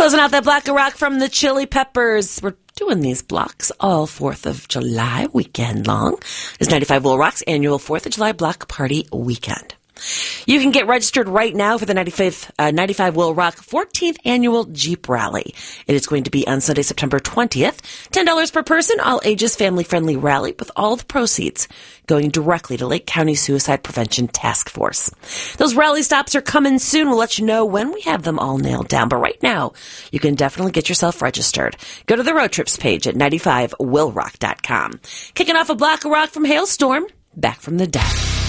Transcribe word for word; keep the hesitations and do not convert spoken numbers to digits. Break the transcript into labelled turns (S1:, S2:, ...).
S1: Closing out that block of rock from the Chili Peppers. We're doing these blocks all fourth of July weekend long. It's ninety-five Will Rock's annual fourth of July block party weekend. You can get registered right now for the ninety-five, uh, ninety-five Will Rock fourteenth Annual Jeep Rally. It is going to be on Sunday, September twentieth. ten dollars per person, all ages, family-friendly rally with all the proceeds going directly to Lake County Suicide Prevention Task Force. Those rally stops are coming soon. We'll let you know when we have them all nailed down. But right now, you can definitely get yourself registered. Go to the road trips page at ninety-five will rock dot com. Kicking off a block of rock from Hailstorm, Back from the Dead.